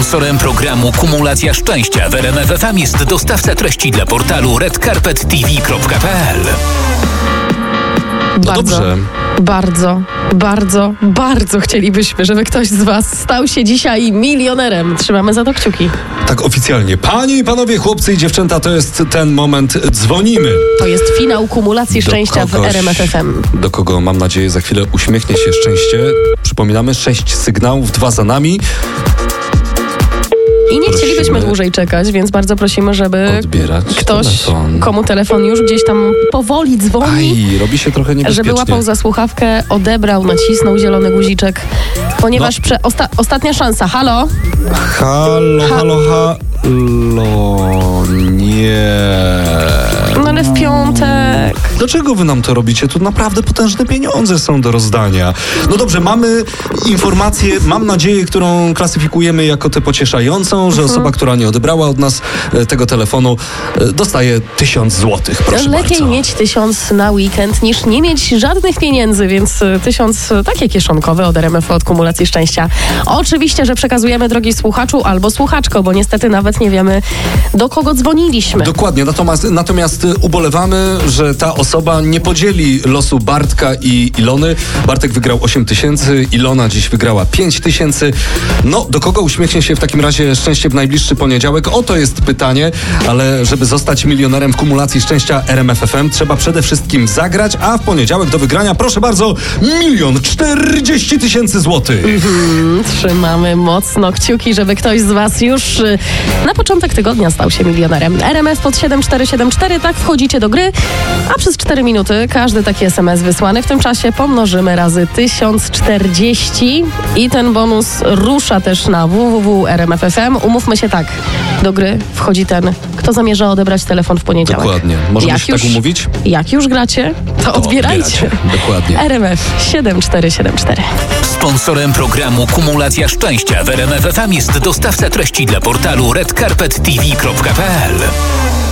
Sponsorem programu Kumulacja Szczęścia w RMF FM jest dostawca treści dla portalu redcarpettv.pl. No dobrze. Bardzo chcielibyśmy, żeby ktoś z was stał się dzisiaj milionerem. Trzymamy za to kciuki. Tak oficjalnie. Panie i panowie, chłopcy i dziewczęta, to jest ten moment. Dzwonimy. To jest finał kumulacji szczęścia w RMF FM. Do kogo, mam nadzieję, za chwilę uśmiechnie się szczęście. Przypominamy, 6 sygnałów, 2 za nami. I nie chcielibyśmy dłużej czekać, więc bardzo prosimy, żeby odbierać ktoś, telefon. komu telefon już gdzieś tam powoli dzwoni, robi się trochę niebezpiecznie. żeby łapał za słuchawkę, odebrał, nacisnął zielony guziczek, ponieważ ostatnia szansa. Halo? Halo, nie. No ale w piątek. Dlaczego wy nam to robicie? Tu naprawdę potężne pieniądze są do rozdania. No dobrze, mamy informację, mam nadzieję, którą klasyfikujemy jako tę pocieszającą, że osoba, która nie odebrała od nas tego telefonu, dostaje 1000 złotych. Proszę Lepiej bardzo. mieć 1000 na weekend niż nie mieć żadnych pieniędzy, więc 1000 takie kieszonkowe od RMF od kumulacji szczęścia. Oczywiście, że przekazujemy, drogi słuchaczu albo słuchaczko, bo niestety nawet nie wiemy, do kogo dzwoniliśmy. Dokładnie, natomiast ubolewamy, że ta osoba nie podzieli losu Bartka i Ilony. Bartek wygrał 8000, Ilona dziś wygrała 5000. No, do kogo uśmiechnie się w takim razie szczęście w najbliższy poniedziałek? Oto jest pytanie, ale żeby zostać milionerem w kumulacji szczęścia RMF FM, trzeba przede wszystkim zagrać, a w poniedziałek do wygrania, proszę bardzo, 1 040 000 złotych. Trzymamy mocno kciuki, żeby ktoś z was już na początek tygodnia stał się milionerem. RMF pod 7474, tak wchodzicie do gry, a przez 4 minuty każdy taki SMS wysłany w tym czasie pomnożymy razy 1040 i ten bonus rusza też na www.rmf.fm. Umówmy się tak, do gry wchodzi ten, kto zamierza odebrać telefon w poniedziałek. Dokładnie. Możemy się tak umówić? Jak już gracie, to odbierajcie. Dokładnie. RMF 7474. Sponsorem programu Kumulacja Szczęścia w RMF FM jest dostawca treści dla portalu redcarpettv.pl.